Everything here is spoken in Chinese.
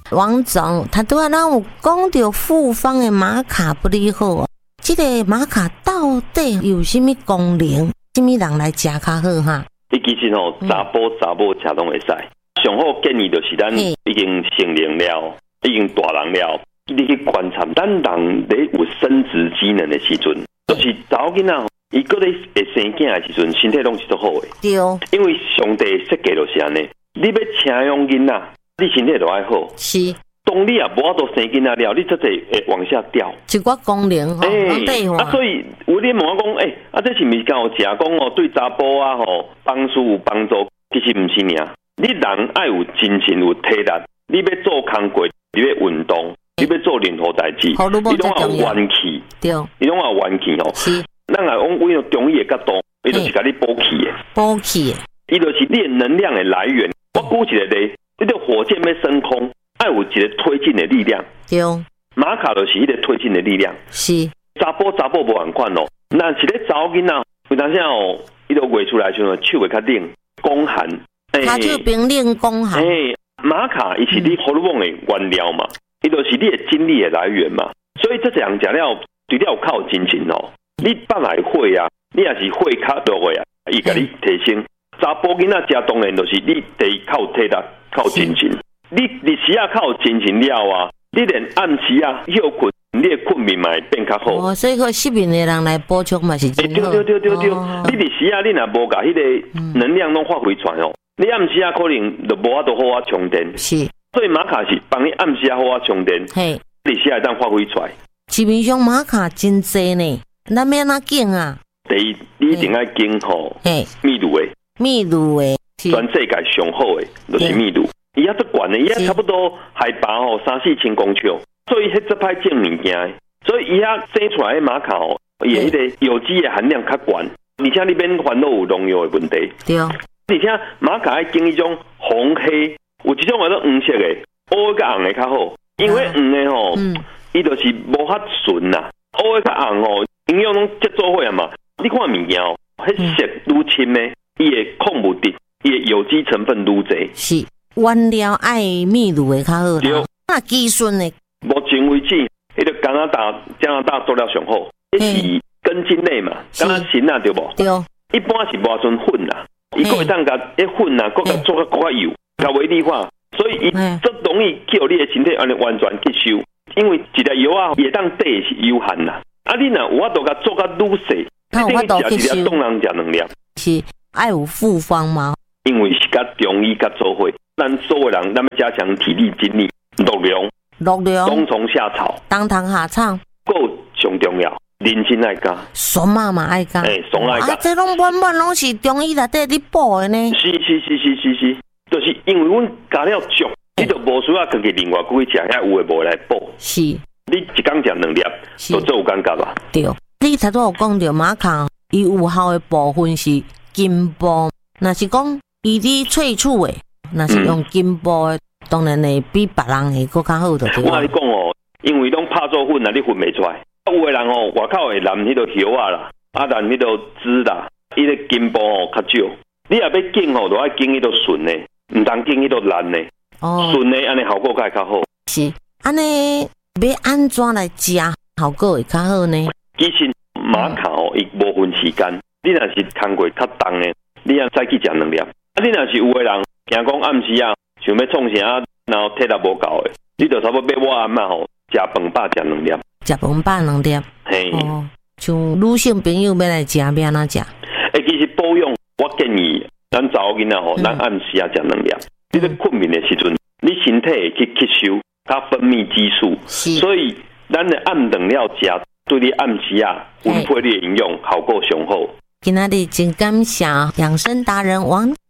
王总，他拄仔咱有讲到复方的玛卡不利好哦。这个玛卡到底有什么功能？什么人来食较好哈？ 伊其实查甫查某吃拢会使。上好建议就是咱已经成年了，已经大人了，你去观察，咱人咧有生殖机能的时阵，就是查某囡仔，伊个咧会生囝的时阵，身体拢是足好的。 对， 因为上帝设计就是安尼，你要请养囡仔，你身体就爱好。 是。 当你也无法度生囡仔了，你这会往下掉。 一寡功能吼， 所以有咧问我讲，这是毋是敢有食讲对查甫啊帮助有帮助？其实毋是尔。你人爱有精神有体力，你要做工作，你要运动，你要做任何代志，你拢要有元气。对，你拢要有元气吼。是，咱来讲为了中医的角度，伊就是甲你补气的，补气的，伊就是你能量的来源。我估一个咧，你个火箭要升空。爱有一个推进的力量，对，玛卡就是一个推进的力量。是，查甫无同款哦。那是咧查某囡仔，有当时伊都画出来时候，手会较冷，宫寒。他就冰冷宫寒。玛卡伊是你荷尔蒙的原料嘛，伊就是你的精力的来源嘛。所以这样食了，除了有靠精神哦，你放来火啊，你也是火较多的啊，伊甲你提升。查甫囡仔食当然就是你得靠体力，靠精神。你时啊靠精神了啊，你连暗时啊休困，你的困眠嘛会变较好。哦， 所以个失眠的人来补充嘛是真好。 对。你时啊，你若无甲迄个能量拢发挥出来哦，你暗时啊可能就无法度好啊充电。是，所以玛卡是帮你暗时啊好啊充电。嘿，你时啊当发挥出来。市面上玛卡真济呢，咱要哪拣啊？第一，你一定要拣秘鲁的，全世界上好的就是秘鲁。伊遐足悬的，伊遐差不多海拔3-4千公尺，所以迄只歹种物件，所以伊遐生出来的玛卡伊迄个有机的含量较悬，而且你免烦恼有农药的问题。对，而且玛卡爱经迄种红黑，有一种叫做黄色的，黑甲红的较好，因为黄的伊就是无法纯呐，黑甲红营养拢接做伙啊嘛。你看物件迄色愈深的，伊的矿物质、伊的有机成分愈侪。是。原料爱秘鲁的较好啦，那技术呢？目前为止，迄个加拿大做了上好，迄是根茎类嘛，敢若锌啊对无？对，一般是无纯粉啦，伊个会当甲迄粉啊，搁甲做较油，甲微粒化，所以伊足容易叫你的身体完全吸收，因为一粒药啊，也当底是有限啦。啊，你若有法度甲做甲愈细，你等于食一粒当人食两粒。是爱有复方吗？因为是甲中医甲做伙。咱所有人，咱要加强体力、精力、力量，冬虫夏草，冬虫夏草，够上重要，人参爱加，松嘛爱加，松爱加。这拢满拢是中医内底你补的呢。是，就是因为阮加了足，你就无需要自己另外去食遐有诶无来补。是，你一工食两粒，就做有感觉啦。对，你头拄有讲到玛卡，伊有效的部分是金箔，若是讲伊啲萃取诶。那是用金箔的，当然会比别人会更较好的。我跟你讲因为拢拍做粉啊，你分袂出来。有的人外口会染迄个叶啊啦，染迄个枝啦，伊个金箔较少。你也要拣就爱拣迄个纯的，唔当拣迄个烂的。纯的安尼效果才会较好。是，安尼要安怎来食效果会较好呢？其实玛卡伊无分时间，你若是工过较重的，你也再去食两粒。你若是有的人。惊讲暗时啊，想要创啥，然后体力无够的，你就差不多要我阿嬷食饭饱食两粒，食饭饱两粒。嘿，像女性朋友要来食，要安怎食？其实保养，我建议咱查某囡仔咱暗时啊食两粒。你在困眠的时阵，你身体会去吸收，它分泌激素，所以咱的暗两了食，对你暗时啊分配你的营养效果上好。今仔日真感谢养生达人王